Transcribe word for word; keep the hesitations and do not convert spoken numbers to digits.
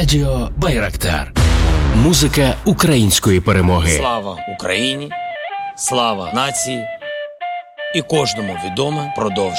Радіо Байрактар. Музика української перемоги. Слава Україні, слава нації і кожному відоме продовження.